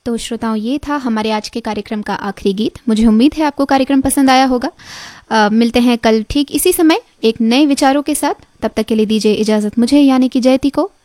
तो श्रोताओं, ये था हमारे आज के कार्यक्रम का आखिरी गीत। मुझे उम्मीद है आपको कार्यक्रम पसंद आया होगा। मिलते हैं कल ठीक इसी समय एक नए विचारों के साथ। तब तक के लिए दीजिए इजाज़त मुझे यानी कि जयती को।